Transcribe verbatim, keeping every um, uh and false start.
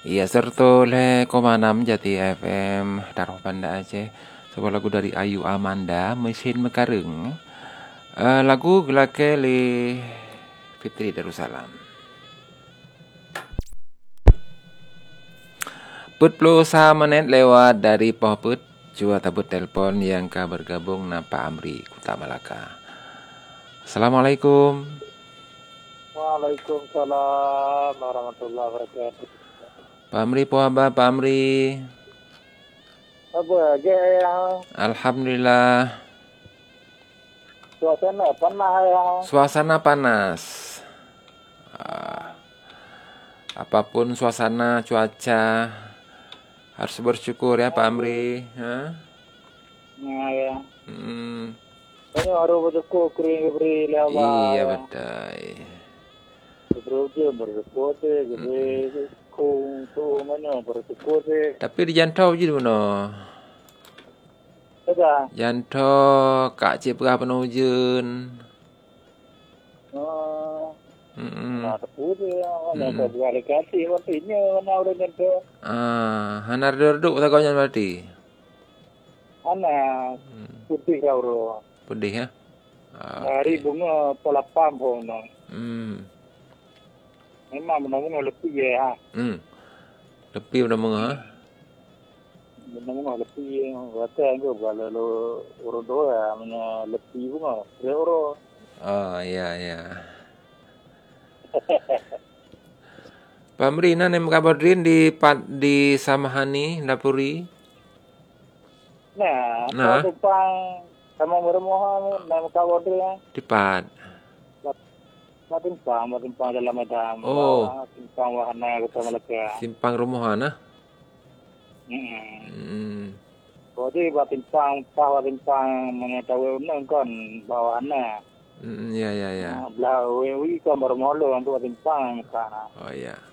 Iya, serta le Komanam Jati F M Daroh Banda Aceh. Sebuah lagu dari Ayu Amanda, Mesin Mekareng. Uh, lagu gelake le Fitri Darussalam. Put puluh satu menit lewat dari Pohput. Jua tabut telpon yang ka bergabung na Pak Amri Kuta Malaka. Assalamualaikum. Waalaikumsalam warahmatullahi wabarakatuh. Pak Amri, po apa Pak Amri? Apa aja ya? Alhamdulillah. Suasana panas ya. Suasana panas. Uh, apapun suasana, cuaca, harus bersyukur ya Pak Amri. Hah? Nah ya. Hmm. Ini baru bersyukur kering beri lewa. Iya betul. Bersyukur bersyukur deh, jadi kung tu mana bersyukur deh. Tapi di jantau je mana? Ada. Jantau kak cip berapa nujun? Oh. Hmm. Nah, tepu deh. Mana kau balik kasih waktunya mana udah jantau. Ah, hanar duduk tak kau nyan berarti? Anak putih kau. Pedih ya? Ah, hari okay. Bunga pola pam pun dong. Hmm. Memang benar-benar lebih ya. Hmm. Lebih benar-benar. Benar-benar lebih. Kata aku kalau lo orang doa mana lebih bunga. Euro. Oh iya iya. Pak Amri, na nem kabarin di pat di Samahani Dapuri. Nah, nah. Kalau tumpang sama bermohon nama kabarin. Di pat. Matimpang, matimpang dalam madam. Oh. Timpang wahana kota Malaka. Simpang Rumohana. Hmm. Hmm. Jadi matimpang, pah matimpang mengetahui nang kan bawahana. Hmm, ya ya ya. Belah wewi kan bermohon untuk matimpang kana. Oh ya.